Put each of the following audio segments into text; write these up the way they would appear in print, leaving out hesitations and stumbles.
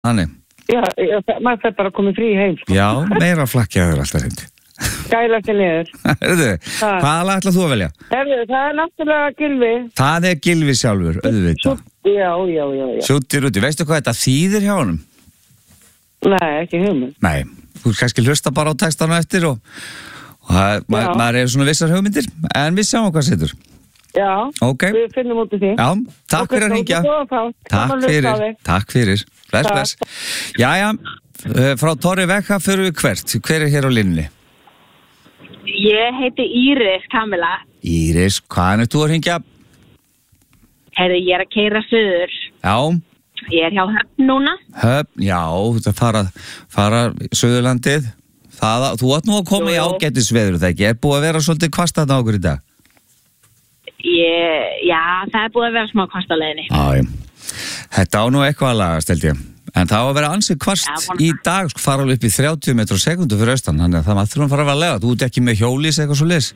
Þannig. Já, maður fer bara að koma frí heim. Já, meira flakkjaður alltaf hindi. Gæla til niður. Hörðu, hvaða lag ætlar þú að velja? Herðu, það er náttúrulega Gylfi. Það er Gylfi sjálfur, auðvitað. Já. Sjúttir úti, veistu hvað þetta þýðir hjá honum? Nei, ekki hugmynd. Nei, þú kannski hlusta bara á textana eftir og maður er svona vissar hugmyndir, en við sjáum hvað setur. Já, okay. Við finnum út í því. Já, takk fyrir að hringja. Takk fyrir. Bless. Jæja, frá Torri Vekka fyrir við hvert. Hver er hér á línunni? Ég heiti Íris Kamila. Íris, hvaðan þú að hringja? Herðu, ég er að keyra suður. Já. Ég er hjá Höfn núna. Höfn, já, þú fara Suðurlandið. Þú átt nú að koma í ágættisveður, það ekki? Er búið að vera svolítið hvasst þarna okkur í dag? Já, það er búið að vera smá hvasst á leiðinni. Já, þetta á nú eitthvað að lagast, held ég. En það á að vera ansið hvasst í dag, fara alveg upp í 30 metrar á sekundu fyrir austan, þannig að það maður þurfum að fara að lega. Þú ert ekki með hjólís eitthvað svo leys?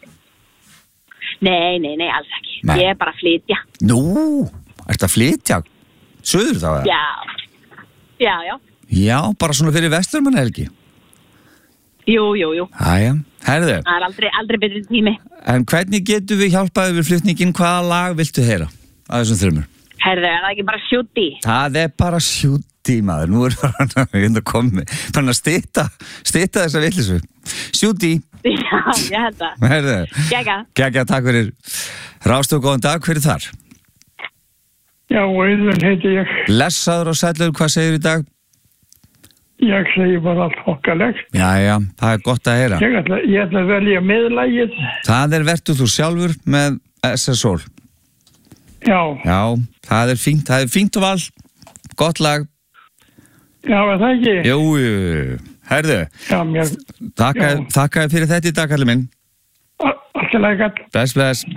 Nei, alls ekki. Nei. Ég er bara að flytja. Nú, ertu að flytja? Suður þá? Já. Já, bara svona fyrir vesturmann, Helgi? Jú. Æja, herðu. Það er aldrei betri tími. En hvernig getum við hjálpaði við flutningin? Hvaða lag viltu heyra að þessum þrjumur? Herðu, er það ekki bara Sjúti? Það er bara Sjúti, maður. Nú er það komið. Þannig að stytta þessa villisu. Sjúti. Já, ég held það. Herðu. Gegga, takk fyrir. Rástu og góðan dag, hver er þar? Já, Auðun heiti ég. Blessaður og sælur, hvað segir í dag? Ég segi bara allt okkarlegt. Já, það er gott að heyra. Ég ætla að velja miðlagið. Það er Vertu þú sjálfur með SSOL. Já, það er fínt og val. Gott lag. Já, er það ekki? Jú, herðu. Já, Þakka fyrir þetta í dag, kallið minn. Allt er lægat. Bless.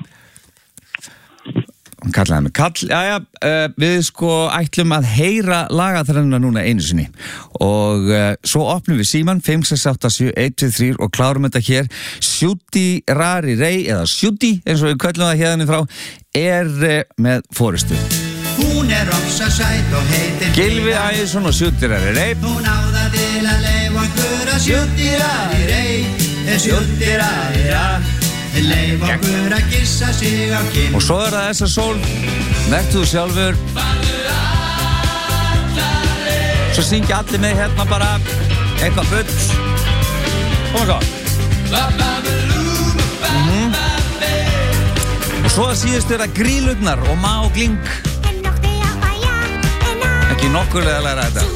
Hann kallaði mig Kall. Við ætlum að heyra lagaþrennuna núna einu sinni og svo opnum við síman 5687123 og klárum þetta hér. Sjúti Rari Rey eða Sjúti eins og við köllum það hérna frá er með forystu. Hún er ofsa sæt og heitir Gylfi Ægisson og Sjúti Rari Rey. Hún áða til að leifa okkur að Sjúti Rari Rey Sjúti Rari Rey leif okkur að gissa sig á kinn. Og svo er það SSOL Vertu þú sjálfur. Svo syngja allir með hérna bara eitthvað bull. Koma svo. Og svo að síðust er það Grílurnar og Má Gling. Ekki nokkulega að læra þetta.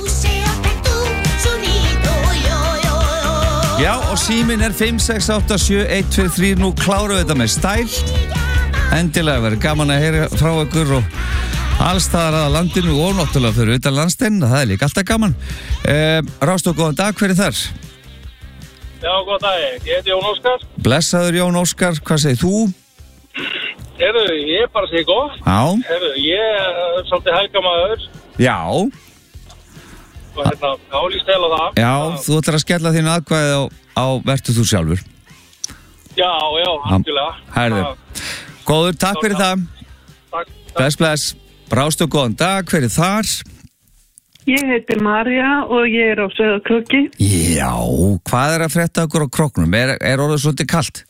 Já, og síminn er 5687123. Nú klárum við þetta með stæl. Endilega verður gaman að heyra frá ykkur og allstaðar að landinu og náttúrulega fyrir utan landsteinn. Það er líka alltaf gaman. Rástu og góðan dag, hver er þar? Já, góðan dag. Ég heiti Jón Óskar. Blessaður Jón Óskar, hvað segir þú? Ég bara segi gott. Já. Ég er svolítið helgamaður. Já. Og líst heila það. Já, þú ætlar að skella þínu aðkvæði á Vertu þú sjálfur. Já, algjörlega. Herðu. Góður, takk fyrir það. Takk. Bless. Rástu og góðan dag, hver er þar? Ég heiti Marja og ég er á Sauðárkróki. Já, hvað er að frétta okkur á króknum? Er orðið svolítið kalt?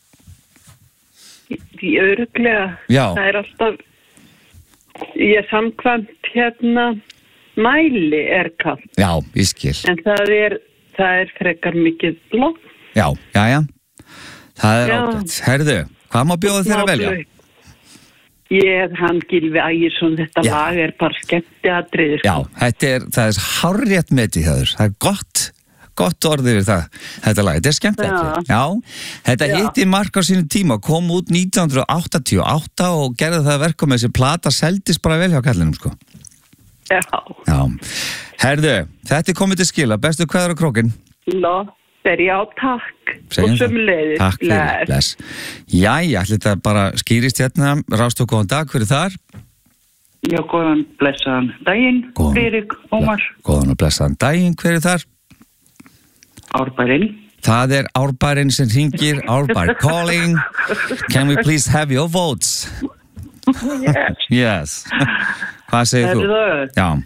Örugglega. Já. Það er alltaf, ég samkvæmt mæli er kalt. Já, ég skil. En það er frekar mikið lótt. Já. Það er ágætt. Herðu, hvað má bjóða þér að velja? Hann Gylfi Ægisson, þetta lag er bara skemmtiatriði. Já, það er hárrétt metið hjá þér. Það er gott orðið við það. Þetta lag, þetta er skemmtiatriði. Já, þetta hitti mark á sínu tíma, kom út 1988 og gerði það verkum með þessi plata seldist bara vel hjá kallinum, sko. Já. Herðu, þetta er komið til skila. Bestu kveður á krókinn. Já, takk. Og sömuleiðis. Takk fyrir, bless. Jæja, ætli þetta bara skýrist hérna. Rástu og góðan dag, hver er þar? Já, góðan blessaðan daginn, Friðrik Ómar. Góðan og blessaðan daginn, hver er þar? Árbærinn. Það er Árbærinn sem hringir. Árbær calling. Can we please have your votes? Yes. Hvað segir þú? Já.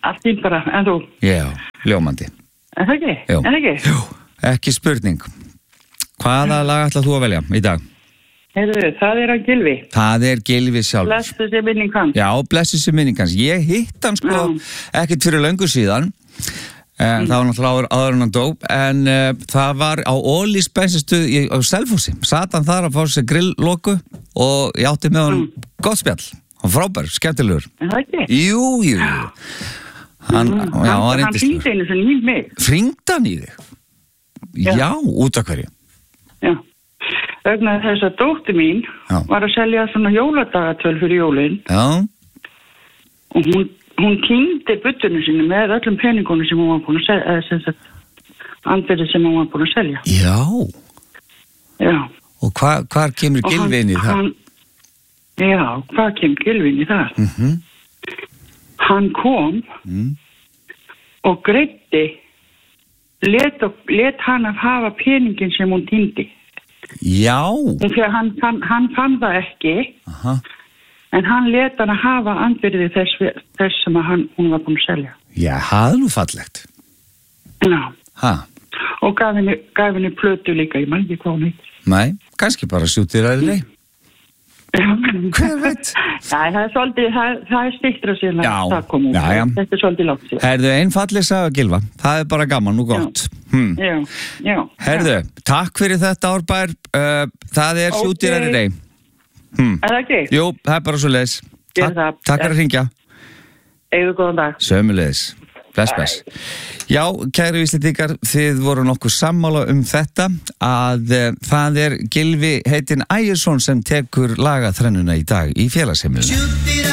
Allt í bara, en þú? Já, ljómandi. Er það ekki? Jú. Er það ekki? Jú, ekki spurning. Hvaða lag ætlað þú að velja í dag? Heyrðu, það er að Gylfi. Það er Gylfi sjálf. Blessu sér minning hans. Já, blessu sér minning hans. Ég hitt hann sko ekkert fyrir löngu síðan. Það var náttúrulega áður en hann dó, en það var á Ólís bensinstöð á Selfossi. Sat hann þar að fá sér grillloku og ég átti með hann gott spjall. Hann frábær, skemmtilegur. Er það ekki? Jú. Hann hringdi einu sem hýnd mig. Hringdi hann í þig? Já, út af hverju? Já. Vegna þess að dóttir mín var að selja svona jóladagatöl fyrir jólin. Já. Og hún týndi buddunum sinni með öllum peningunum sem hún var búin að selja, andverðið sem hún var búin að selja. Já. Og hvar kemur Gylfi inn í það? Hvað kemur Gylfi inn í það? Hann kom og greiddi, let hann að hafa peningin sem hún týndi. Já. Þegar hann fann það ekki, en hann let hann að hafa andvirðið þess sem hún var búin að selja. Já, það er nú fallegt. Já. Og gaf henni plötu líka, ég man ekki hvað hún heitir. Nei, kannski bara sjútir aðri. Hver veit? Það er svolítið, það er stýttra síðan að það kom út. Þetta er svolítið langt síðan. Herðu, einfalleg saga Gylfa. Það er bara gaman og gott. Já. Herðu, takk fyrir þetta Árbær. Það er sjútir aðri. Er það ekki? Jú, það er bara svo leiðis. Takk fyrir að hringja. Eigðu góðan dag. Sömuleiðis. Bless. Já, kæru Íslendingar, þið voru nokkuð sammála þetta að það er Gylfi heitinn Ægjesson sem tekur lagaþrennuna í dag í félagsheimilinu.